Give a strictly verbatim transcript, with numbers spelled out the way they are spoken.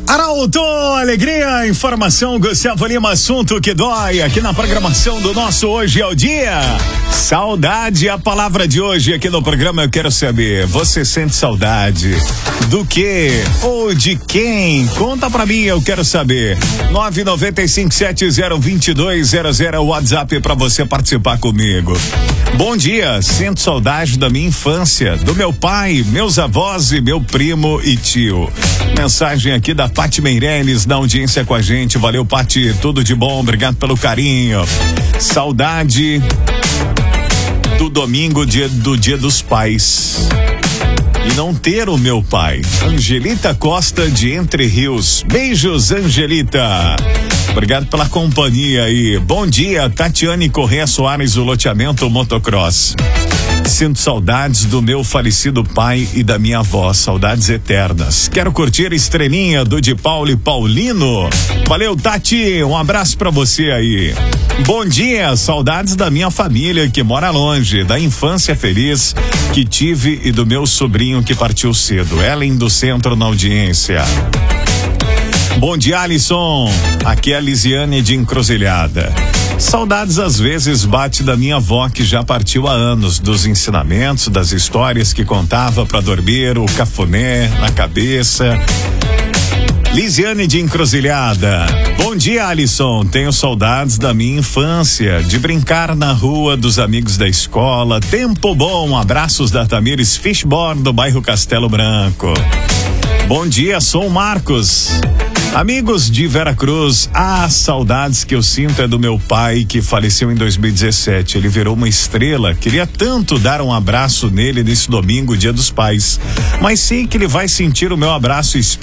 Arauto, alegria, informação, Gustavo Lima, assunto que dói, aqui na programação do nosso Hoje é o Dia. Saudade, a palavra de hoje aqui no programa. Eu quero saber, você sente saudade do quê ou de quem? Conta pra mim, eu quero saber. nove nove cinco sete zero dois dois zero zero é o WhatsApp pra você participar comigo. Bom dia, sinto saudade da minha infância, do meu pai, meus avós e meu primo e tio. Mensagem aqui da Pati Meireles na audiência com a gente. Valeu, Pati, tudo de bom, obrigado pelo carinho. Saudade do domingo, dia do Dia dos Pais, e não ter o meu pai. Angelita Costa de Entre Rios. Beijos, Angelita. Obrigado pela companhia aí. Bom dia, Tatiane Corrêa Soares, do loteamento Motocross. Sinto saudades do meu falecido pai e da minha avó, saudades eternas. Quero curtir Estrelinha do de Paulo e Paulino. Valeu, Tati, um abraço pra você aí. Bom dia, saudades da minha família que mora longe, da infância feliz que tive e do meu sobrinho que partiu cedo. Ellen do Centro na audiência. Bom dia, Alisson. Aqui é a Lisiane de Encruzilhada. Saudades às vezes bate da minha avó que já partiu há anos, dos ensinamentos, das histórias que contava para dormir, o cafuné na cabeça. Lisiane de Encruzilhada. Bom dia, Alisson. Tenho saudades da minha infância, de brincar na rua, dos amigos da escola. Tempo bom. Abraços da Tamires Fishborn, do bairro Castelo Branco. Bom dia, sou o Marcos. Amigos de Veracruz, ah, saudades que eu sinto é do meu pai que faleceu em dois mil e dezessete. Ele virou uma estrela, queria tanto dar um abraço nele nesse domingo, Dia dos Pais, mas sei que ele vai sentir o meu abraço.